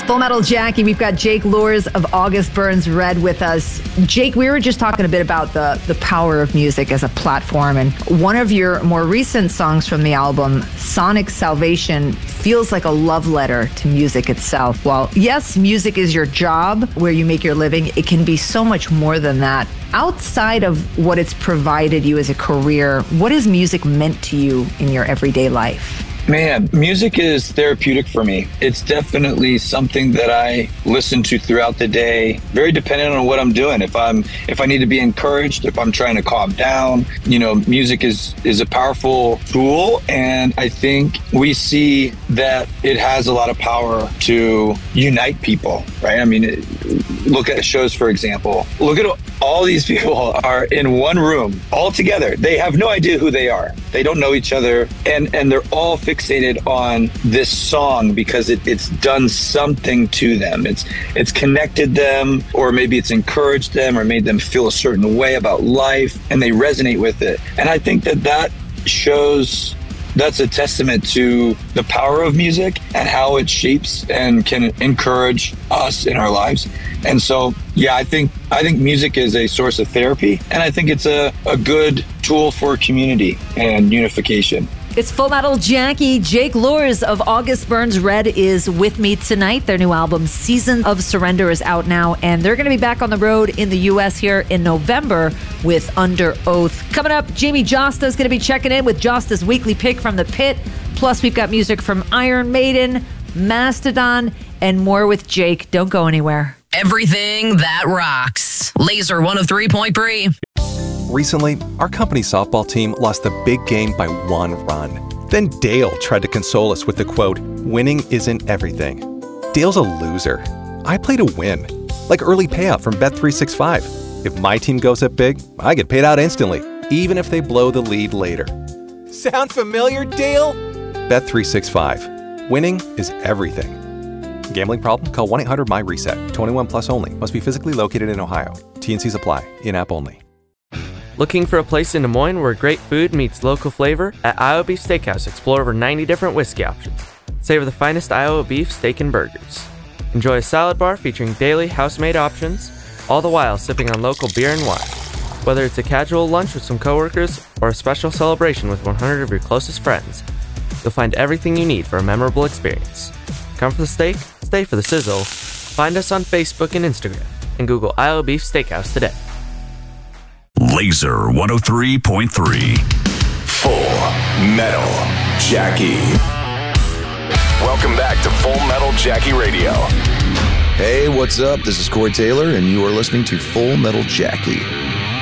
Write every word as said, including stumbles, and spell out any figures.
Full Metal Jackie, we've got Jake Luhrs of August Burns Red with us. Jake, we were just talking a bit about the, the power of music as a platform, and one of your more recent songs from the album, Sonic Salvation, feels like a love letter to music itself. While, yes, music is your job, where you make your living, it can be so much more than that. Outside of what it's provided you as a career, what has music meant to you in your everyday life? Man, music is therapeutic for me. It's definitely something that I listen to throughout the day, very dependent on what I'm doing. If I'm, if I need to be encouraged, if I'm trying to calm down, you know, music is, is a powerful tool. And I think we see that it has a lot of power to unite people, right? I mean, it, look at shows, for example. Look at all these people are in one room all together. They have no idea who they are. They don't know each other. And, and they're all fixated on this song because it, it's done something to them. It's it's connected them, or maybe it's encouraged them or made them feel a certain way about life, and they resonate with it. And I think that that shows, that's a testament to the power of music and how it shapes and can encourage us in our lives. And so, yeah, I think I think music is a source of therapy, and I think it's a, a good tool for community and unification. It's Full Metal Jackie. Jake Luhrs of August Burns Red is with me tonight. Their new album, Season of Surrender, is out now, and they're going to be back on the road in the U S here in November with Under Oath. Coming up, Jamie Josta is going to be checking in with Josta's weekly pick from the pit. Plus, we've got music from Iron Maiden, Mastodon, and more with Jake. Don't go anywhere. Everything that rocks. Laser one oh three point three. Recently, our company softball team lost the big game by one run. Then Dale tried to console us with the quote, "Winning isn't everything." Dale's a loser. I play to win, like early payout from Bet three sixty-five. If my team goes up big, I get paid out instantly, even if they blow the lead later. Sound familiar, Dale? Bet three sixty-five. Winning is everything. Gambling problem? Call one eight hundred M Y reset. twenty-one plus only. Must be physically located in Ohio. T and Cs apply. In-app only. Looking for a place in Des Moines where great food meets local flavor? At Iowa Beef Steakhouse, explore over ninety different whiskey options. Savor the finest Iowa beef, steak, and burgers. Enjoy a salad bar featuring daily house-made options, all the while sipping on local beer and wine. Whether it's a casual lunch with some coworkers or a special celebration with one hundred of your closest friends, you'll find everything you need for a memorable experience. Come for the steak, stay for the sizzle. Find us on Facebook and Instagram, and Google Iowa Beef Steakhouse today. Laser one oh three point three. Full Metal Jackie. Welcome back to Full Metal Jackie Radio. Hey, what's up? This is Corey Taylor, and you are listening to Full Metal Jackie.